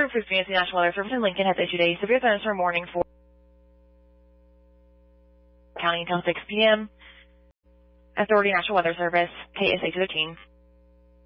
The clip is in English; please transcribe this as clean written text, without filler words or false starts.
Northern Frequency National Weather Service in Lincoln has issued a severe thunderstorm warning for county until 6 p.m. Authority National Weather Service, KSA 213.